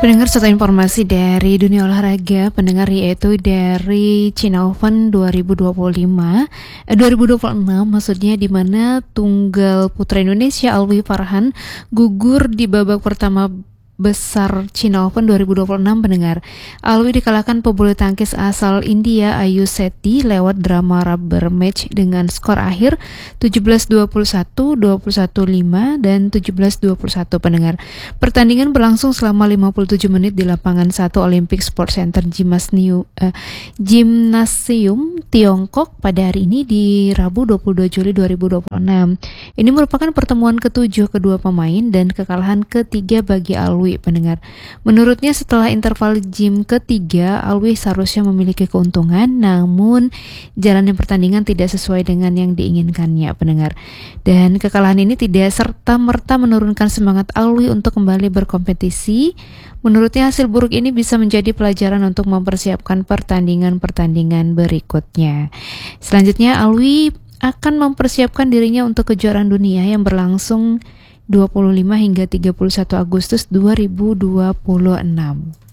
Pendengar, satu informasi dari dunia olahraga pendengar, yaitu dari China Open 2026 maksudnya, di mana tunggal putra Indonesia Alwi Farhan gugur di babak pertama besar China Open 2026 pendengar. Alwi dikalahkan pebulu tangkis asal India Ayush Shetty lewat drama rubber match dengan skor akhir 17-21, 21-5 dan 17-21 pendengar. Pertandingan berlangsung selama 57 menit di lapangan 1 Olympic Sports Center Gymnasium Tiongkok pada hari ini di Rabu 22 Juli 2026. Ini merupakan pertemuan ketujuh kedua pemain dan kekalahan ketiga bagi Alwi pendengar. Menurutnya, setelah interval gym ketiga, Alwi seharusnya memiliki keuntungan, namun jalannya pertandingan tidak sesuai dengan yang diinginkannya pendengar. Dan kekalahan ini tidak serta-merta menurunkan semangat Alwi untuk kembali berkompetisi. Menurutnya, hasil buruk ini bisa menjadi pelajaran untuk mempersiapkan pertandingan-pertandingan berikutnya. Selanjutnya, Alwi akan mempersiapkan dirinya untuk kejuaraan dunia yang berlangsung 25 hingga 31 Agustus 2026.